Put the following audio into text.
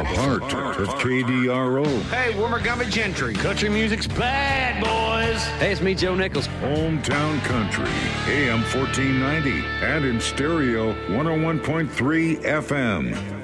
heart of KDRO. Hey, Wimmergummy Gentry. Country music's bad, boys. Hey, it's me, Joe Nichols. Hometown Country, AM 1490, and in stereo 101.3 FM.